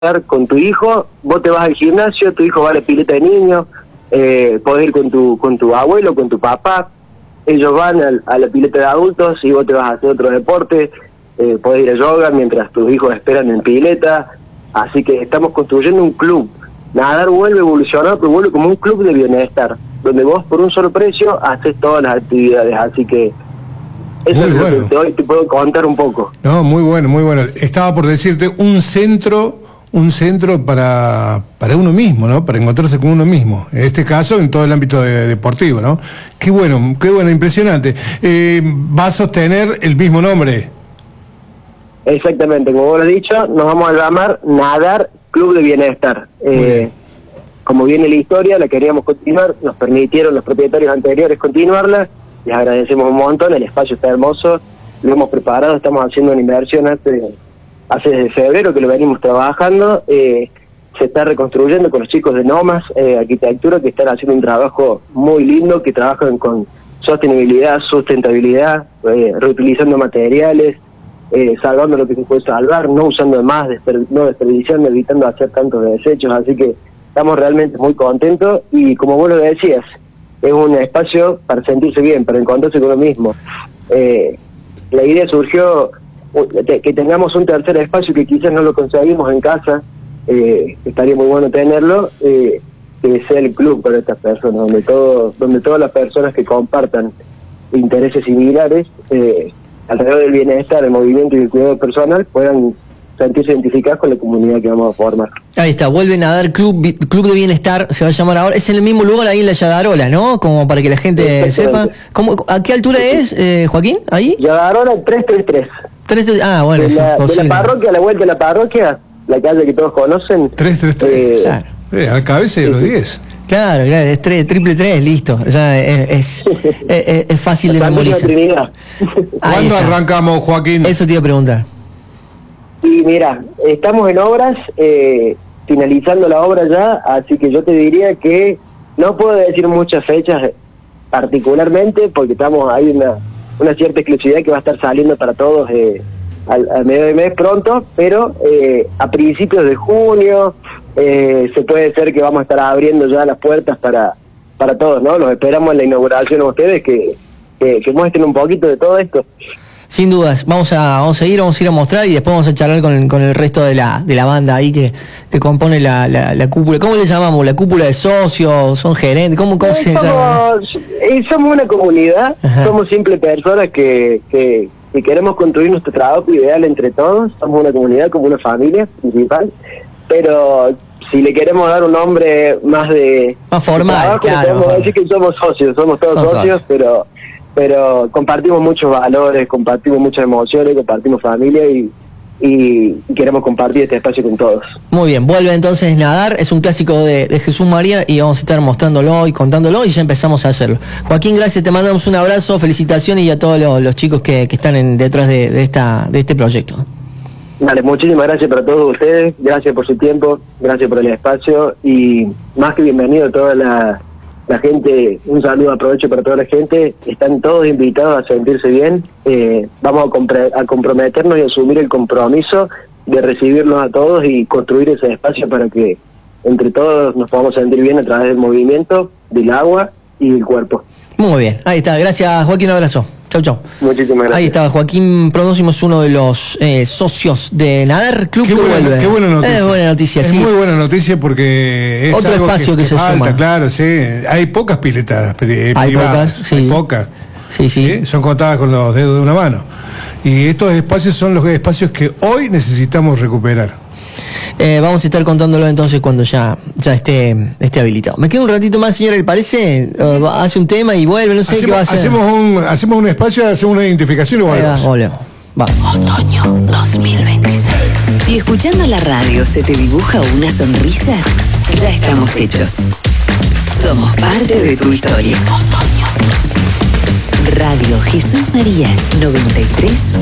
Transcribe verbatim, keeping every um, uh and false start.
estar con tu hijo, vos te vas al gimnasio, tu hijo va a la pileta de niños, eh, podés ir con tu con tu abuelo, con tu papá, ellos van al, a la pileta de adultos y vos te vas a hacer otro deporte, eh, podés ir a yoga mientras tus hijos esperan en pileta, así que estamos construyendo un club. Nadar vuelve a evolucionar, pero vuelve como un club de bienestar, donde vos por un solo precio haces todas las actividades, así que eso muy es bueno. lo que hoy te puedo contar un poco. No, muy bueno, muy bueno. Estaba por decirte un centro, un centro para para uno mismo, ¿no? Para encontrarse con uno mismo. En este caso, en todo el ámbito de, deportivo, ¿no? Qué bueno, qué bueno, impresionante. Eh, ¿Va a sostener el mismo nombre? Exactamente, como vos lo has dicho, nos vamos a llamar Nadar Club de Bienestar. Eh, como viene la historia, la queríamos continuar, nos permitieron los propietarios anteriores continuarla, les agradecemos un montón, el espacio está hermoso, lo hemos preparado, estamos haciendo una inversión hace, hace desde febrero que lo venimos trabajando, eh, se está reconstruyendo con los chicos de Nomas eh, Arquitectura, que están haciendo un trabajo muy lindo, que trabajan con sostenibilidad, sustentabilidad, eh, reutilizando materiales, Eh, salvando lo que se puede salvar, no usando de más, desper- no desperdiciando, evitando hacer tantos desechos, así que estamos realmente muy contentos y como vos lo decías, es un espacio para sentirse bien, para encontrarse con uno mismo. Eh, la idea surgió de que tengamos un tercer espacio que quizás no lo conseguimos en casa, eh, estaría muy bueno tenerlo, eh, que sea el club para estas personas, donde todo, donde todas las personas que compartan intereses similares, eh, alrededor del bienestar, el movimiento y el cuidado personal, puedan sentirse identificados con la comunidad que vamos a formar. Ahí está, vuelven a dar club club de bienestar, se va a llamar ahora, es en el mismo lugar ahí en la Yadarola, ¿no? Como para que la gente sepa. ¿Cómo, ¿A qué altura es, eh, Joaquín? ¿Ahí? Yadarola tres tres tres. tres, ah, bueno, de sí, la, de posible. la parroquia, a la vuelta de la parroquia, la calle que todos conocen. tres tres tres. Eh, Claro. Eh, a la cabeza de los diez. Claro, claro, es tres, triple tres, listo. Ya es, es, es, es fácil de la memorizar. Trinidad. Ahí ¿Cuándo está. arrancamos, Joaquín? Eso te iba a preguntar. Y mira, estamos en obras, eh, finalizando la obra ya, así que yo te diría que no puedo decir muchas fechas particularmente, porque estamos ahí en una, una cierta exclusividad que va a estar saliendo para todos eh, al, al medio de mes pronto, pero eh, a principios de junio eh, se puede ser que vamos a estar abriendo ya las puertas para para todos, ¿no? Los esperamos en la inauguración a ustedes que, que, que muestren un poquito de todo esto. Sin dudas, vamos a vamos a ir, vamos a ir a mostrar y después vamos a charlar con, con el resto de la de la banda ahí que, que compone la, la, la cúpula. ¿Cómo le llamamos? ¿La cúpula de socios? ¿Son gerentes? ¿Cómo, cómo se llama? Somos, eh, somos una comunidad, Ajá. somos simples personas que, que, que queremos construir nuestro trabajo ideal entre todos, somos una comunidad como una familia principal, pero si le queremos dar un nombre más de Más formal, de trabajo, claro, podemos más decir que somos socios, somos todos Son socios, socios. pero pero compartimos muchos valores, compartimos muchas emociones, compartimos familia y, y queremos compartir este espacio con todos. Muy bien, vuelve entonces Nadar, es un clásico de, de Jesús María y vamos a estar mostrándolo y contándolo y ya empezamos a hacerlo. Joaquín, gracias, te mandamos un abrazo, felicitaciones y a todos los, los chicos que, que están en, detrás de, de, esta, de este proyecto. Vale, muchísimas gracias para todos ustedes, gracias por su tiempo, gracias por el espacio y más que bienvenido a toda la, la gente, un saludo, aprovecho para toda la gente, están todos invitados a sentirse bien, eh, vamos a, compre- a comprometernos y asumir el compromiso de recibirlos a todos y construir ese espacio para que entre todos nos podamos sentir bien a través del movimiento, del agua y del cuerpo. Muy bien, ahí está, gracias Joaquín, un abrazo. Chau, chau. Muchísimas gracias. Ahí estaba Joaquín Prodóximo, es uno de los eh, socios de Nadar Club Qué que buena, vuelve. qué buena noticia. Es buena noticia, es sí. muy buena noticia porque es Otro algo espacio que, que se falta, suma. claro, sí. Hay pocas piletas pri- Hay privadas, pocas, sí. hay pocas. Sí, sí. Son contadas con los dedos de una mano. Y estos espacios son los espacios que hoy necesitamos recuperar. Eh, vamos a estar contándolo entonces cuando ya, ya esté, esté habilitado. Me quedo un ratito más, señora, ¿le parece? Uh, hace un tema y vuelve, no sé Hacemos, qué va a hacer. hacemos, un, hacemos un espacio, hacemos una identificación y Ahí va, volvemos. volvemos. Va. Otoño dos mil veintiséis. Si escuchando la radio se te dibuja una sonrisa, ya estamos hechos. Somos parte de tu historia. Otoño. Radio Jesús María noventa y tres.